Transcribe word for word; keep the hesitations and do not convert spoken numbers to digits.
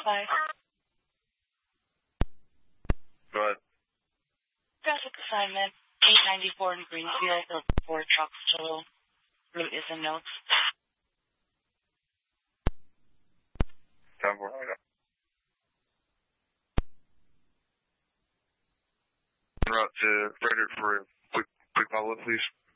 five. Go ahead. Traffic assignment, eight ninety-four in Greenfield, of four trucks total. Route is in notes. ten four, yeah. En route to Frederick for a quick, quick follow-up, please.